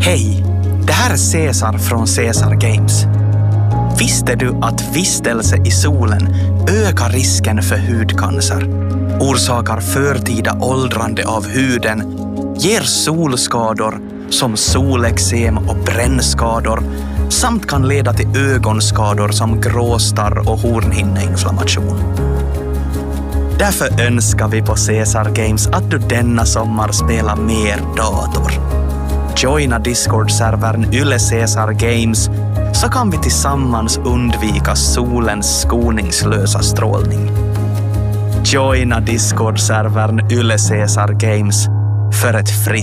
Hej, det här är Cesar från Cesar Games. Visste du att vistelse i solen ökar risken för hudcancer, orsakar förtida åldrande av huden, ger solskador som solexem och brännskador samt kan leda till ögonskador som gråstarr och hornhinneinflammation. Därför önskar vi på Cesar Games att du denna sommar spelar mer dator. Joina Discord-servern Yle Cesar Games så kan vi tillsammans undvika solens skoningslösa strålning. Joina Discord-servern Yle Cesar Games för ett